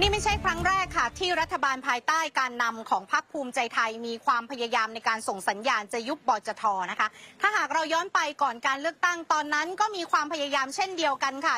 นี่ไม่ใช่ครั้งแรกค่ะที่รัฐบาลภายใต้การนำของพรรคภูมิใจไทยมีความพยายามในการส่งสัญญาณจะยุบบจท.นะคะถ้าหากเราย้อนไปก่อนการเลือกตั้งตอนนั้นก็มีความพยายามเช่นเดียวกันค่ะ